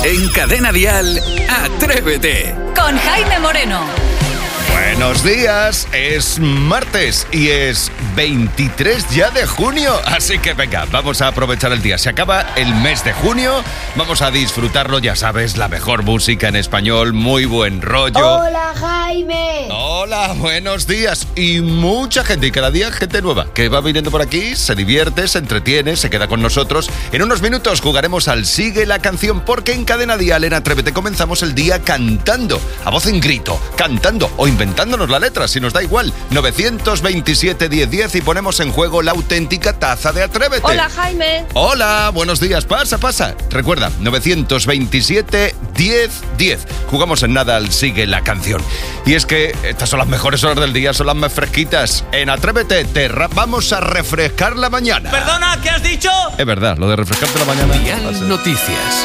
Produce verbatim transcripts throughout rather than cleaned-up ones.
En Cadena Dial, Atrévete. Con Jaime Moreno. Buenos días, es martes y es veintitrés ya de junio, así que venga, vamos a aprovechar el día. Se acaba el mes de junio, vamos a disfrutarlo, ya sabes, la mejor música en español, muy buen rollo. Hola, Jaime. Hola, buenos días. Y mucha gente, y cada día gente nueva, que va viniendo por aquí, se divierte, se entretiene, se queda con nosotros. En unos minutos jugaremos al Sigue la Canción, porque en Cadena Dial, en Atrévete, comenzamos el día cantando, a voz en grito, cantando o inventándonos la letra, si nos da igual. novecientos veintisiete diez diez y ponemos en juego la auténtica taza de Atrévete. Hola, Jaime. Hola, buenos días, pasa, pasa. Recuerda, novecientos veintisiete diez diez. Jugamos en nada al Sigue la Canción. Y es que estas son las mejores horas del día, son las más fresquitas. En Atrévete te ra- vamos a refrescar la mañana. Perdona, ¿qué has dicho? Es verdad, lo de refrescarte la mañana. Dial Noticias.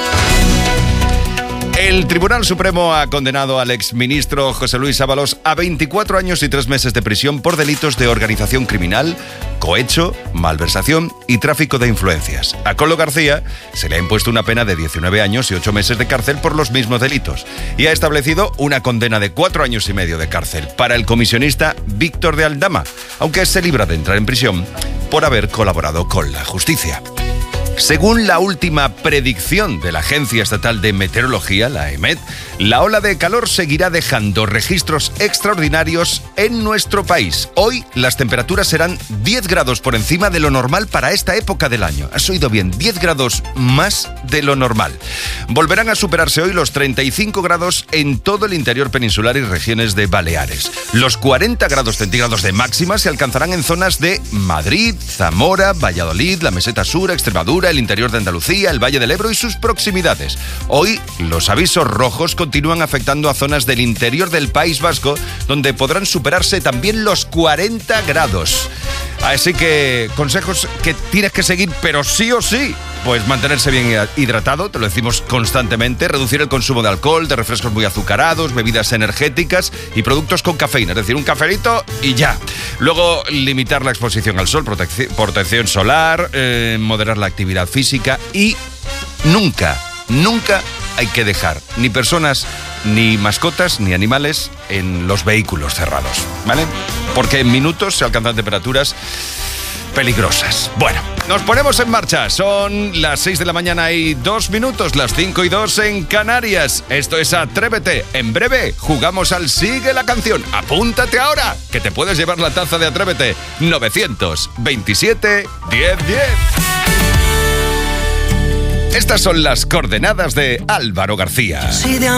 El Tribunal Supremo ha condenado al exministro José Luis Ábalos a veinticuatro años y tres meses de prisión por delitos de organización criminal, cohecho, malversación y tráfico de influencias. A Coldo García se le ha impuesto una pena de diecinueve años y ocho meses de cárcel por los mismos delitos y ha establecido una condena de cuatro años y medio de cárcel para el comisionista Víctor de Aldama, aunque se libra de entrar en prisión por haber colaborado con la justicia. Según la última predicción de la Agencia Estatal de Meteorología, la EMET, la ola de calor seguirá dejando registros extraordinarios en nuestro país. Hoy las temperaturas serán diez grados por encima de lo normal para esta época del año. Has oído bien, diez grados más de lo normal. Volverán a superarse hoy los treinta y cinco grados en todo el interior peninsular y regiones de Baleares. Los cuarenta grados centígrados de máxima se alcanzarán en zonas de Madrid, Zamora, Valladolid, la Meseta Sur, Extremadura, el interior de Andalucía, el Valle del Ebro y sus proximidades. Hoy los avisos rojos continúan afectando a zonas del interior del País Vasco, donde podrán superarse también los cuarenta grados. Así que consejos que tienes que seguir, pero sí o sí. Pues mantenerse bien hidratado, te lo decimos constantemente, reducir el consumo de alcohol, de refrescos muy azucarados, bebidas energéticas y productos con cafeína, es decir, un cafelito y ya. Luego, limitar la exposición al sol, protec- protección solar, eh, moderar la actividad física y nunca, nunca hay que dejar ni personas, ni mascotas, ni animales en los vehículos cerrados, ¿vale? Porque en minutos se alcanzan temperaturas peligrosas. Bueno, nos ponemos en marcha. Son las seis de la mañana y dos minutos, las cinco y dos en Canarias. Esto es Atrévete. En breve jugamos al Sigue la Canción. Apúntate ahora, que te puedes llevar la taza de Atrévete. novecientos veintisiete diez diez. Estas son las coordenadas de Álvaro García.